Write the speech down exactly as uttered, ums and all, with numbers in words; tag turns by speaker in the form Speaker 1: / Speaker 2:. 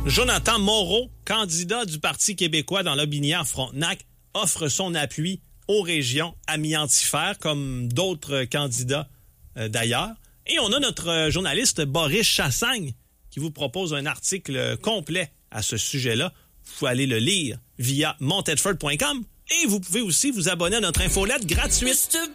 Speaker 1: Jonathan Moreau, candidat du Parti québécois dans Lobinière-Frontenac, offre son appui aux régions amiantifères, comme d'autres candidats euh, d'ailleurs. Et on a notre euh, journaliste Boris Chassagne qui vous propose un article complet à ce sujet-là. Vous pouvez aller le lire via montedford point com et vous pouvez aussi vous abonner à notre infolette gratuite.